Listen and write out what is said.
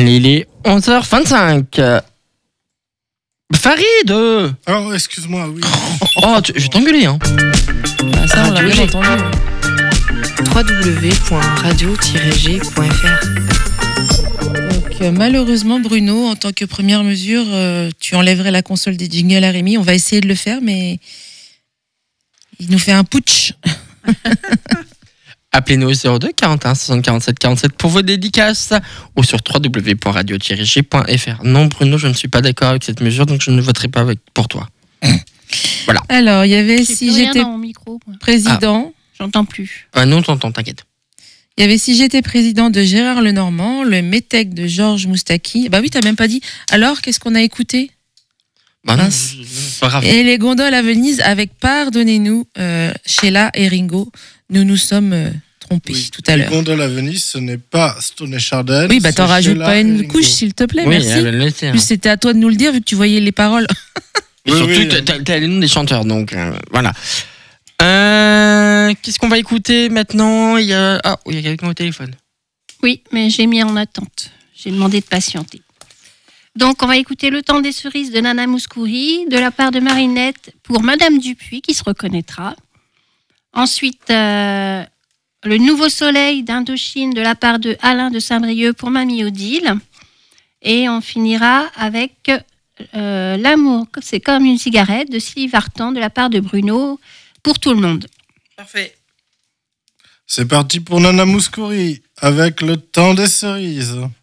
Allez, il est 11h25. Farid Oh, excuse-moi, oui. Oh, je vais t'engueuler, hein. Ah, ça, on l'a bien entendu. www.radio-g.fr. Donc, malheureusement, Bruno, en tant que première mesure, tu enlèverais la console des jingles à Rémi. On va essayer de le faire, mais il nous fait un putsch. Appelez-nous au 02 41 60 47 47 pour vos dédicaces ou sur www.radio-g.fr. Non, Bruno, je ne suis pas d'accord avec cette mesure, donc je ne voterai pas pour toi. Voilà. Alors, il y avait J'ai si plus rien j'étais dans mon micro, moi. président. J'entends plus. Non, t'entends, t'inquiète. Il y avait si j'étais président de Gérard Lenormand, le métèque de Georges Moustaki. Bah oui, t'as même pas dit. Alors, qu'est-ce qu'on a écouté? Bah non, Mince. c'est pas grave. Et les gondoles à Venise avec Pardonnez-nous, Sheila et Ringo. Nous nous sommes trompés Oui. tout à l'heure. Les gondoles à Venise, ce n'est pas Stone et Chardin. Oui, bah t'en c'est rajoutes Sheila pas et une Ringo. couche, s'il te plaît, Oui, merci. elle le laisser, hein. Plus c'était à toi de nous le dire, vu que tu voyais les paroles. Et Oui, surtout, oui. t'as les noms des chanteurs, donc voilà. Qu'est-ce qu'on va écouter maintenant? Il y a quelqu'un au téléphone. Oui, mais j'ai mis en attente. J'ai demandé de patienter. Donc, on va écouter Le temps des cerises de Nana Mouskouri, de la part de Marinette pour Madame Dupuis, qui se reconnaîtra. Ensuite, Le nouveau soleil d'Indochine de la part de Alain de Saint-Brieuc pour Mamie Odile. Et on finira avec L'amour, c'est comme une cigarette de Sylvie Vartan de la part de Bruno pour tout le monde. Parfait. C'est parti pour Nana Mouskouri avec le temps des cerises.